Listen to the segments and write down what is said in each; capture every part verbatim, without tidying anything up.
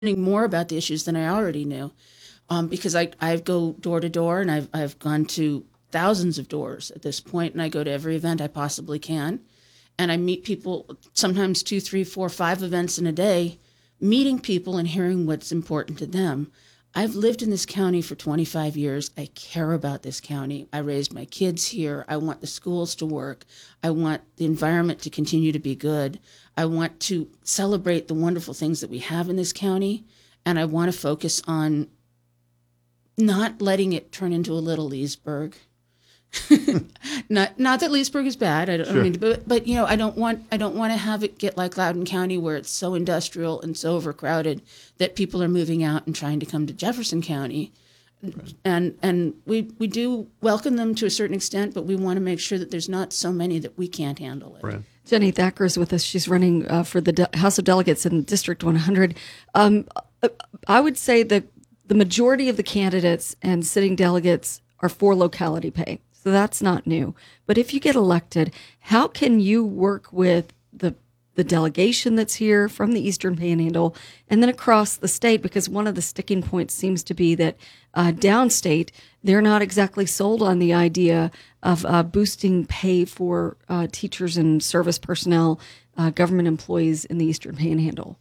learning more about the issues than I already knew, um, because I I go door to door, and I've I've gone to thousands of doors at this point, and I go to every event I possibly can, and I meet people, sometimes two, three, four, five events in a day, meeting people and hearing what's important to them. I've lived in this county for twenty-five years. I care about this county. I raised my kids here. I want the schools to work. I want the environment to continue to be good. I want to celebrate the wonderful things that we have in this county. And I want to focus on not letting it turn into a little Leesburg. not not that Leesburg is bad. I don't, sure. I mean, but, but you know, I don't want I don't want to have it get like Loudoun County, where it's so industrial and so overcrowded that people are moving out and trying to come to Jefferson County. Right. And and we we do welcome them to a certain extent, but we want to make sure that there's not so many that we can't handle it. Right. Jenny Thacker is with us. She's running uh, for the De- House of Delegates in District one hundred. Um, I would say that the majority of the candidates and sitting delegates are for locality pay. So that's not new. But if you get elected, how can you work with the the delegation that's here from the Eastern Panhandle and then across the state? Because one of the sticking points seems to be that uh, downstate, they're not exactly sold on the idea of uh, boosting pay for uh, teachers and service personnel, uh, government employees in the Eastern Panhandle.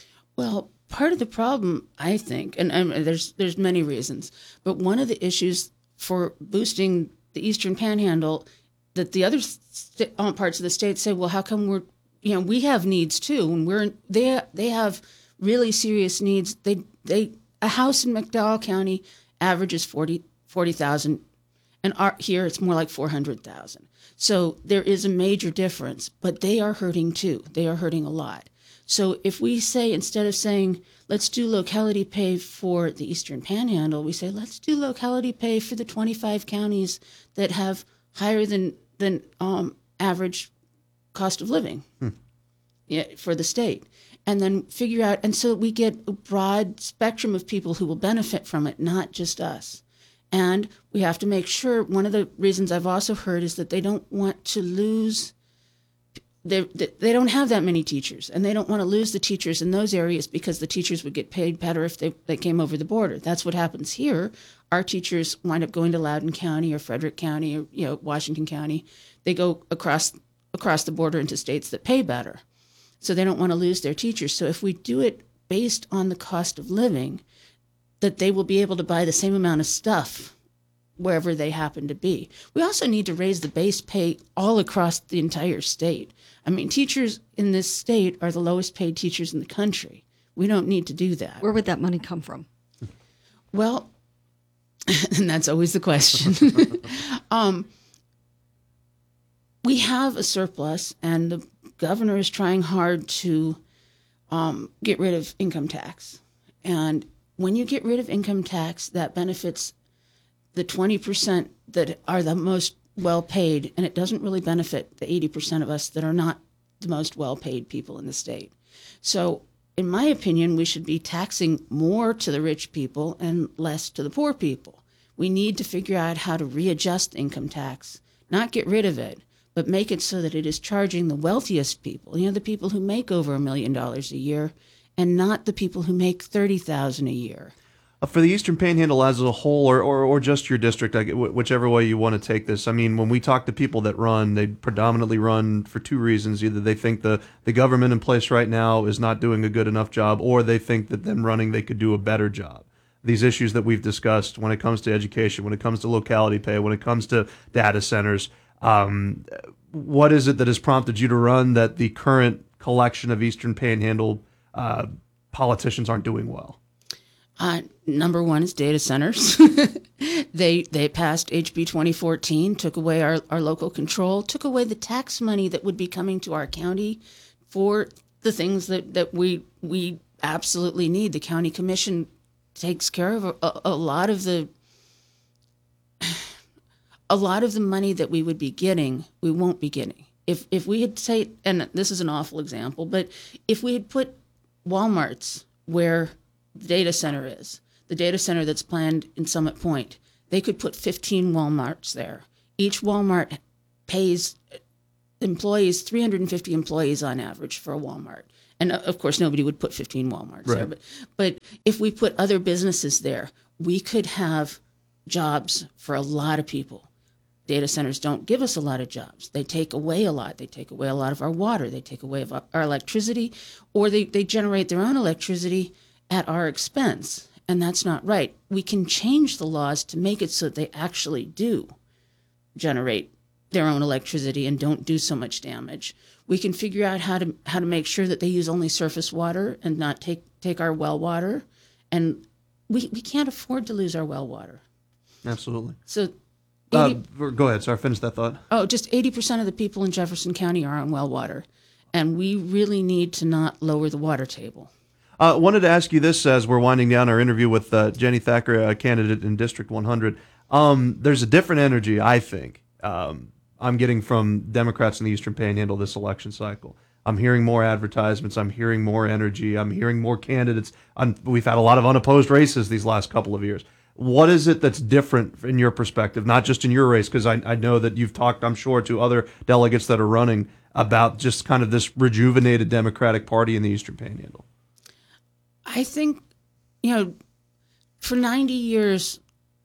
Well, part of the problem, I think, and, and there's there's many reasons, but one of the issues for boosting the Eastern Panhandle, that the other st- parts of the state say, well, how come we're, you know, we have needs too, and we're they they have really serious needs. They they a house in McDowell County averages forty thousand, and our, here it's more like four hundred thousand. So there is a major difference, but they are hurting too. They are hurting a lot. So if we say, instead of saying, let's do locality pay for the Eastern Panhandle, we say, let's do locality pay for the twenty-five counties that have higher than, than um, average cost of living hmm. yeah, for the state. And then figure out, and so we get a broad spectrum of people who will benefit from it, not just us. And we have to make sure, one of the reasons I've also heard is that they don't want to lose They they don't have that many teachers, and they don't want to lose the teachers in those areas because the teachers would get paid better if they, they came over the border. That's what happens here. Our teachers wind up going to Loudoun County or Frederick County or you know Washington County. They go across across the border into states that pay better. So they don't want to lose their teachers. So if we do it based on the cost of living, that they will be able to buy the same amount of stuff wherever they happen to be. We also need to raise the base pay all across the entire state. I mean, teachers in this state are the lowest paid teachers in the country. We don't need to do that. Where would that money come from? Well, and that's always the question. um, we have a surplus, and the governor is trying hard to um, get rid of income tax. And when you get rid of income tax, that benefits the twenty percent that are the most well-paid, and it doesn't really benefit the eighty percent of us that are not the most well-paid people in the state. So in my opinion, we should be taxing more to the rich people and less to the poor people. We need to figure out how to readjust income tax, not get rid of it, but make it so that it is charging the wealthiest people, you know, the people who make over a million dollars a year, and not the people who make thirty thousand dollars a year. Uh, for the Eastern Panhandle as a whole, or, or, or just your district, I, whichever way you want to take this, I mean, when we talk to people that run, they predominantly run for two reasons. Either they think the, the government in place right now is not doing a good enough job, or they think that them running, they could do a better job. These issues that we've discussed when it comes to education, when it comes to locality pay, when it comes to data centers, um, what is it that has prompted you to run that the current collection of Eastern Panhandle uh, politicians aren't doing well? Uh, number one is data centers. they they passed H B twenty fourteen, took away our, our local control, took away the tax money that would be coming to our county for the things that, that we we absolutely need. The county commission takes care of a, a lot of the a lot of the money that we would be getting, we won't be getting. If if we had say, and this is an awful example, but if we had put Walmarts where the data center is, the data center that's planned in Summit Point, they could put fifteen Walmarts there. Each Walmart pays employees, three hundred fifty employees on average for a Walmart. And uh, of course, nobody would put fifteen Walmarts Right. there. But, but if we put other businesses there, we could have jobs for a lot of people. Data centers don't give us a lot of jobs. They take away a lot. They take away a lot of our water. They take away of our, our electricity, or they, they generate their own electricity at our expense. And that's not right. We can change the laws to make it so that they actually do generate their own electricity and don't do so much damage. We can figure out how to how to make sure that they use only surface water and not take, take our well water. And we, we can't afford to lose our well water. Absolutely. So Uh, go ahead. Sorry, finish that thought. Oh, just eighty percent of the people in Jefferson County are on well water, and we really need to not lower the water table. I uh, wanted to ask you this as we're winding down our interview with uh, Jenny Thacker, a candidate in District one hundred. Um, there's a different energy, I think, um, I'm getting from Democrats in the Eastern Panhandle this election cycle. I'm hearing more advertisements. I'm hearing more energy. I'm hearing more candidates. Un- we've had a lot of unopposed races these last couple of years. What is it that's different in your perspective, not just in your race, because I, I know that you've talked, I'm sure, to other delegates that are running about just kind of this rejuvenated Democratic Party in the Eastern Panhandle? I think, you know, for ninety years,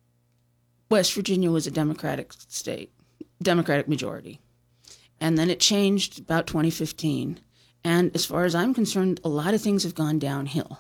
West Virginia was a Democratic state, Democratic majority. And then it changed about twenty fifteen. And as far as I'm concerned, a lot of things have gone downhill.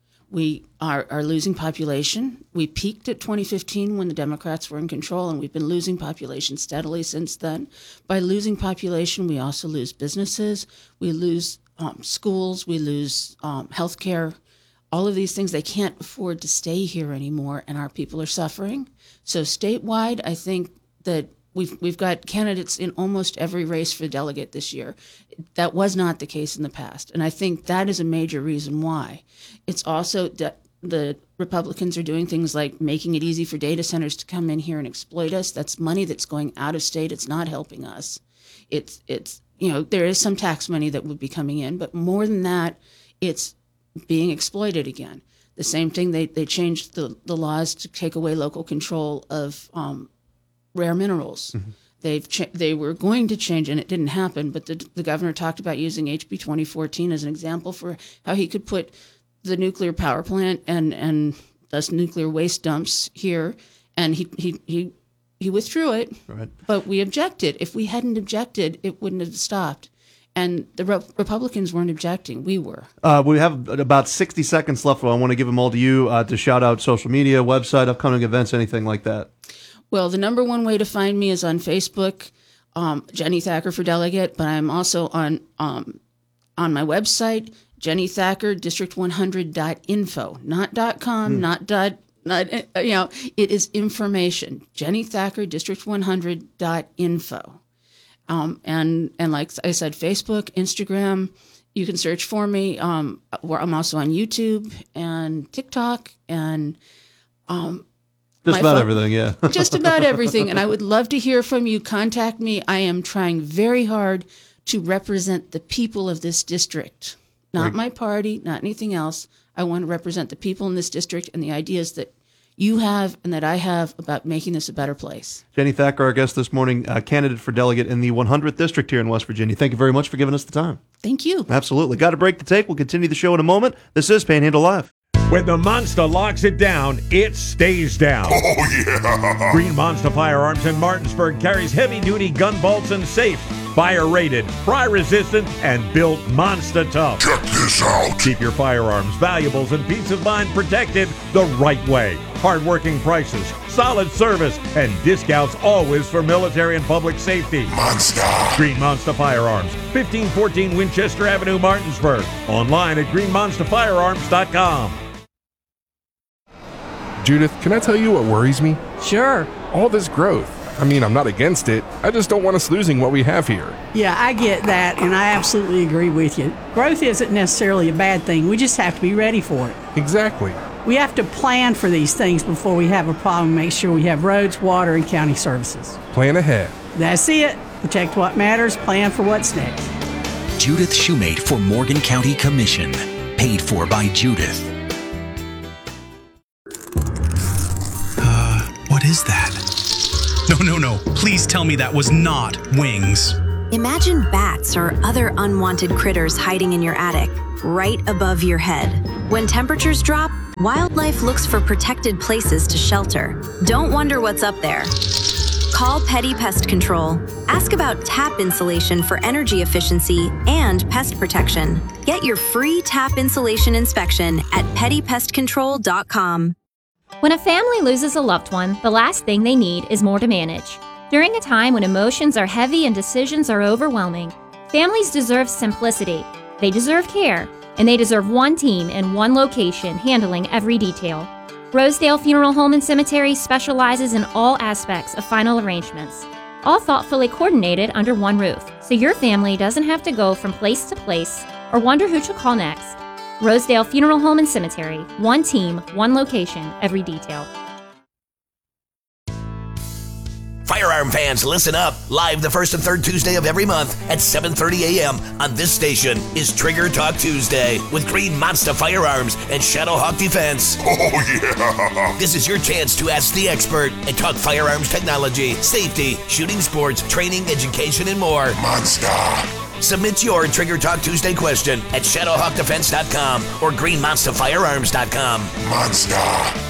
We are, are losing population. We peaked at twenty fifteen when the Democrats were in control, and we've been losing population steadily since then. By losing population, we also lose businesses. We lose um, schools. We lose um, health care. All of these things, they can't afford to stay here anymore, and our people are suffering. So statewide, I think that we've we've got candidates in almost every race for delegate this year. That was not the case in the past, and I think that is a major reason why. It's also that the Republicans are doing things like making it easy for data centers to come in here and exploit us. That's money that's going out of state. It's not helping us. It's it's you know, there is some tax money that would be coming in, but more than that, it's being exploited again. The same thing, they, they changed the, the laws to take away local control of um, rare minerals. Mm-hmm. They've cha- they were going to change, and it didn't happen, but the, the governor talked about using H B twenty fourteen as an example for how he could put the nuclear power plant and, and thus nuclear waste dumps here, and he, he, he, he withdrew it, right. But we objected. If we hadn't objected, it wouldn't have stopped. And the Re- Republicans weren't objecting. We were. Uh, we have about sixty seconds left. I want to give them all to you uh, to shout out social media, website, upcoming events, anything like that. Well, the number one way to find me is on Facebook, um, Jenny Thacker for Delegate, but I'm also on um, on my website, Jenny Thacker, district one hundred dot info, not .com, mm. not dot, not, you know, it is information, Jenny Thacker, district one hundred dot info. Um, and, and like I said, Facebook, Instagram, you can search for me. Um, where I'm also on YouTube and TikTok and, um, just about phone, everything. Yeah. just about everything. And I would love to hear from you. Contact me. I am trying very hard to represent the people of this district, not right. my party, not anything else. I want to represent the people in this district and the ideas that you have and that I have about making this a better place. Jenny Thacker, our guest this morning, uh, candidate for delegate in the one hundredth district here in West Virginia. Thank you very much for giving us the time. Thank you. Absolutely. Got a break to take. We'll continue the show in a moment. This is Panhandle Live. When the Monster locks it down, it stays down. Oh, yeah. Green Monster Firearms in Martinsburg carries heavy-duty gun bolts and safes. Fire-rated, fry-resistant, and built monster tough. Check this out. Keep your firearms, valuables, and peace of mind protected the right way. Hard-working prices, solid service, and discounts always for military and public safety. Monster. Green Monster Firearms, fifteen fourteen Winchester Avenue, Martinsburg. Online at green monster firearms dot com. Judith, can I tell you what worries me? Sure. All this growth. I mean, I'm not against it. I just don't want us losing what we have here. Yeah, I get that, and I absolutely agree with you. Growth isn't necessarily a bad thing. We just have to be ready for it. Exactly. We have to plan for these things before we have a problem, make sure we have roads, water, and county services. Plan ahead. That's it. Protect what matters, plan for what's next. Judith Shoemate for Morgan County Commission. Paid for by Judith. Uh, what is that? No, no, no. Please tell me that was not wings. Imagine bats or other unwanted critters hiding in your attic. right above your head. When temperatures drop, wildlife looks for protected places to shelter. Don't wonder what's up there. Call Petty Pest Control. Ask about tap insulation for energy efficiency and pest protection. Get your free tap insulation inspection at petty pest control dot com. When a family loses a loved one, the last thing they need is more to manage. During a time when emotions are heavy and decisions are overwhelming, families deserve simplicity. They deserve care, and they deserve one team in one location handling every detail. Rosedale Funeral Home and Cemetery specializes in all aspects of final arrangements, all thoughtfully coordinated under one roof, so your family doesn't have to go from place to place or wonder who to call next. Rosedale Funeral Home and Cemetery, one team, one location, every detail. Firearm fans, listen up. Live the first and third Tuesday of every month at seven thirty a.m. on this station is Trigger Talk Tuesday with Green Monster Firearms and Shadowhawk Defense. Oh, yeah. This is your chance to ask the expert and talk firearms technology, safety, shooting sports, training, education, and more. Monster. Submit your Trigger Talk Tuesday question at shadowhawk defense dot com or green monster firearms dot com. Monster.